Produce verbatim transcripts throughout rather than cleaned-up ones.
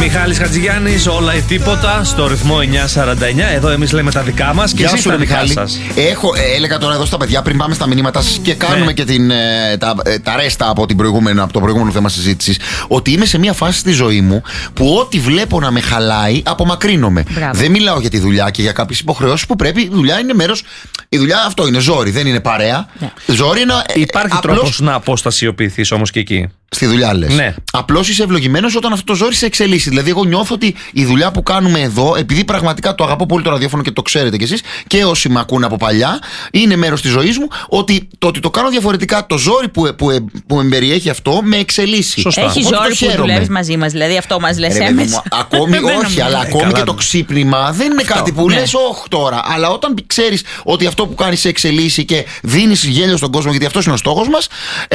Μιχάλης Χατζηγιάννης, όλα ή τίποτα, στο ρυθμό εννιά σαράντα εννιά. Εδώ εμείς λέμε τα δικά μας και εσείς τα δικά σας. Έχω, ε, έλεγα τώρα εδώ στα παιδιά πριν πάμε στα μηνύματα σας και κάνουμε ναι. και την, ε, τα, ε, τα ρέστα από, την από το προηγούμενο θέμα συζήτησης, ότι είμαι σε μια φάση στη ζωή μου που ό,τι βλέπω να με χαλάει απομακρύνομαι. Μπράβο. Δεν μιλάω για τη δουλειά και για κάποιες υποχρεώσεις που πρέπει. Η δουλειά είναι μέρος. Η δουλειά αυτό είναι ζόρι, δεν είναι παρέα. Ναι. Ζόρι είναι, ε, Υπάρχει απλώς... τρόπος να αποστασιοποιηθείς όμως και εκεί. Στη δουλειά λες. Ναι. Απλώς είσαι ευλογημένος όταν αυτό το ζόρι σε εξελίσσει. Δηλαδή, εγώ νιώθω ότι η δουλειά που κάνουμε εδώ, επειδή πραγματικά το αγαπώ πολύ το ραδιόφωνο και το ξέρετε κι εσείς και όσοι με ακούνε από παλιά, είναι μέρος της ζωής μου, ότι το ότι το κάνω διαφορετικά, το ζόρι που, που, που εμπεριέχει αυτό, με εξελίσσει. Σωστά. Έχει ζόρι που δουλεύεις μαζί μας, δηλαδή αυτό μας λες έμεσα. Ακόμη όχι, αλλά ακόμη και το ξύπνημα δεν είναι κάτι που λες, όχι τώρα. Αλλά όταν ξέρεις ότι αυτό που κάνεις σε εξελίσσει και δίνεις γέλιο στον κόσμο, γιατί αυτός είναι ο στόχος μας,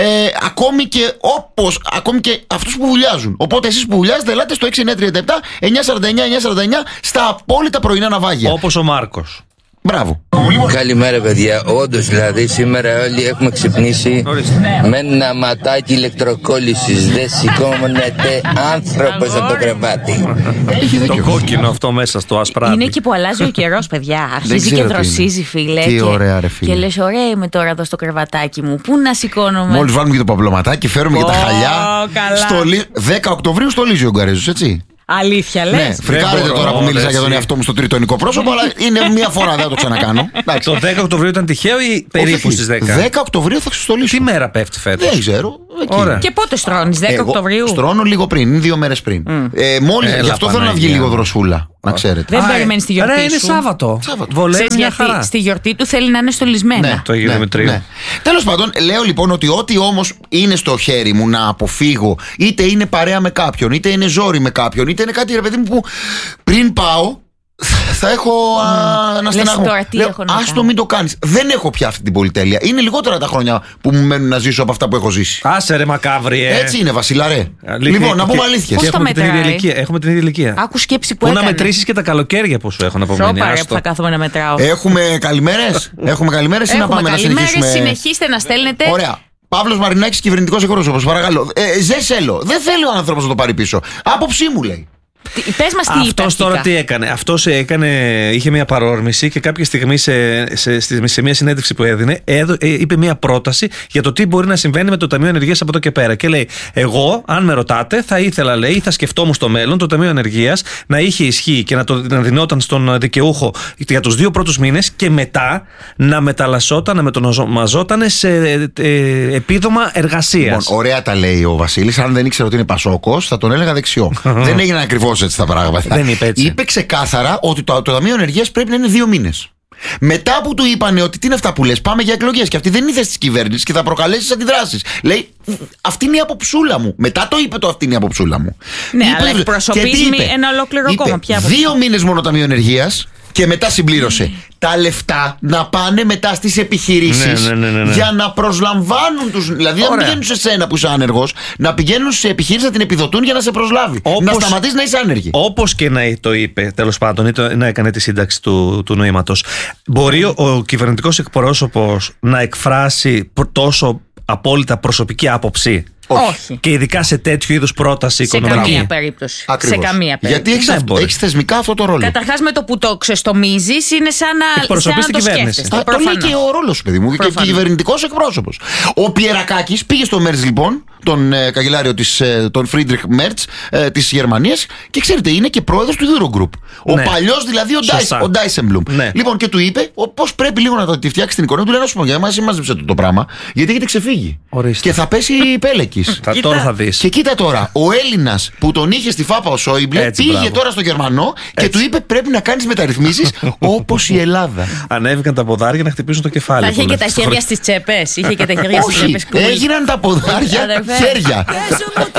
ακόμη και όπως. Ακόμη και αυτούς που βουλιάζουν. Οπότε εσείς που βουλιάζετε, ελάτε στο έξι εννιά τρία επτά εννιά σαράντα εννιά εννιά σαράντα εννιά στα απόλυτα πρωινά ναυάγια. Όπως ο Μάρκος. Μπράβο. Καλημέρα, παιδιά. Όντως, δηλαδή, σήμερα όλοι έχουμε ξυπνήσει με ένα ματάκι ηλεκτροκόλλησης. Δεν σηκώνεται άνθρωπος από το κρεβάτι. Το κόκκινο αυτό μέσα στο ασπράδι. Είναι και που αλλάζει ο καιρός, παιδιά. Αρχίζει και δροσίζει, φίλε. Τι ωραία, ρε φίλε. Και λες, ωραία είμαι τώρα εδώ στο κρεβατάκι μου. Πού να σηκώνομαι. Μόλις βάλουμε και το παπλωματάκι, φέρουμε και τα χαλιά. δέκα Οκτωβρίου στολίζει ο Γκαρέζος, έτσι. Αλήθεια, λες. Ναι, φρικάρετε τώρα που μίλησα για τον εαυτό μου στο τριτονικό πρόσωπο, αλλά είναι μία φορά, δεν θα το ξανακάνω. Το δέκα Οκτωβρίου ήταν τυχαίο ή περίπου στις δέκα? δέκα Οκτωβρίου θα ξεστολίσω. Τι μέρα πέφτει φέτος? Δεν ξέρω. Και πότε στρώνεις, δέκα Οκτωβρίου? Στρώνω λίγο πριν, δύο μέρες πριν. Μόλις, γι' αυτό θέλω να βγει λίγο δροσούλα. Να ξέρετε. Δεν περιμένει τη γιορτή. Άρα είναι Σάββατο. Βολεύει μια χαρά. Στη γιορτή του θέλει να είναι στολισμένα. Ναι, το Αγίου Δημητρίου. Τέλος πάντων, λέω λοιπόν ότι ό,τι όμως είναι στο χέρι μου να αποφύγω, είτε είναι παρέα με κάποιον, είτε είναι ζόρι με κάποιον, είτε είναι κάτι ρε παιδί μου που πριν πάω θα έχω mm. ένα στεναγμό. Άστο μην το κάνεις. Δεν έχω πια αυτή την πολυτέλεια. Είναι λιγότερα τα χρόνια που μου μένουν να ζήσω από αυτά που έχω ζήσει. Άσε ρε μακάβριε. Έτσι είναι, Βασιλαρέ. Λοιπόν, να πούμε αλήθειες. Έχουμε την ίδια ηλικία. Έχουμε την ίδια ηλικία. Άκου σκέψη που έκανε. Πού να μετρήσεις και τα καλοκαίρια που σου έχουν απομείνει. Σώπα ρε που θα κάθομαι να μετράω. Έχουμε καλημέρες. Έχουμε καλημέρες ή να πάμε να συνεχίσουμε? Συνεχίστε να στέλνετε. Ωραία. Παύλος Μαρινάκης, κυβερνητικός εκπρόσωπος. Παρακαλώ. Ε, δεν θέλω. Δεν θέλει ο άνθρωπος να το πάρει πίσω. Άποψή μου λέει. Πες μας τι είπε. Αυτός τώρα τι έκανε? Αυτός έκανε, είχε μια παρόρμηση και κάποια στιγμή σε, σε, σε, σε μια συνέντευξη που έδινε, έδω, ε, είπε μια πρόταση για το τι μπορεί να συμβαίνει με το Ταμείο Ενεργείας από εδώ και πέρα. Και λέει, εγώ, αν με ρωτάτε, θα ήθελα, λέει, θα σκεφτόμουν στο μέλλον το Ταμείο Ενεργείας να είχε ισχύ και να το να δινόταν στον δικαιούχο για τους δύο πρώτους μήνες και μετά να μεταλλασσόταν, να μετονομαζόταν σε ε, επίδομα εργασίας. Λοιπόν, ωραία τα λέει ο Βασίλης. Αν δεν ήξερα ότι είναι Πασόκος, θα τον έλεγα δεξιό. Δεν έγινε ακριβώς έτσι τα πράγματα. Δεν είπε έτσι. Είπε ξεκάθαρα ότι το, το Ταμείο Ενεργείας πρέπει να είναι δύο μήνες. Μετά που του είπανε ότι τι είναι αυτά που λες, πάμε για εκλογές και αυτή δεν είναι η θέση της κυβέρνησης και θα προκαλέσει αντιδράσεις. Λέει, αυτή είναι η αποψούλα μου. Μετά το είπε το αυτή είναι η αποψούλα μου. Ναι, είπε, αλλά εκπροσωπείς ένα ολόκληρο κόμμα πια. Δύο μήνες μόνο Ταμείο Ενεργείας. Και μετά συμπλήρωσε τα λεφτά να πάνε μετά στις επιχειρήσεις ναι, ναι, ναι, ναι. για να προσλαμβάνουν τους. Δηλαδή, δεν πηγαίνουν σε σένα που είσαι άνεργος, να πηγαίνουν σε επιχείρηση να την επιδοτούν για να σε προσλάβει. Όπως, να σταματήσει να είσαι άνεργη. Όπως και να το είπε, τέλος πάντων, ή το, να έκανε τη σύνταξη του, του νοήματος. Μπορεί ο, ο κυβερνητικός εκπρόσωπος να εκφράσει τόσο απόλυτα προσωπική άποψη? Όχι. Και ειδικά σε τέτοιου είδους πρόταση σε οικονομική. Καμία περίπτωση. Ακριβώς. Σε καμία περίπτωση. Γιατί έχεις, έχεις θεσμικά αυτό το ρόλο. Καταρχάς με το που το ξεστομίζεις είναι σαν να, εκπροσωπείς την κυβέρνηση. Το λέει και ο ρόλος σου, παιδί μου, και κυβερνητικός εκπρόσωπος. Ο Πιερακάκης πήγε στο Μέρτς, λοιπόν, τον ε, καγκελάριο της, ε, τον Φρίντριχ Μέρτς ε, της Γερμανίας, και ξέρετε, είναι και πρόεδρος του Eurogroup. Ο ναι. παλιός δηλαδή ο Ντάισεμπλουμ. Ναι. Λοιπόν, και του είπε πώς πρέπει λίγο να τη φτιάξει την εικόνα του. Λέει, να σου πω, για εμάς μάζεψε το, το πράγμα, γιατί έχετε ξεφύγει. Ορίστε. Και θα πέσει η Πέλεκης. Τώρα θα δεις. Και κοίτα τώρα, ο Έλληνας που τον είχε στη φάπα ο Σόιμπλε πήγε μπράβο. τώρα στο Γερμανό και έτσι. του είπε πρέπει να κάνεις μεταρρυθμίσεις όπως η Ελλάδα. Ανέβηκαν τα ποδάρια να χτυπήσουν το κεφάλι. Θα είχε και τα χέρια στις τσέπες. Είχε και τα χέρια στις τσέπες. Έγιναν τα ποδάρια χέρια.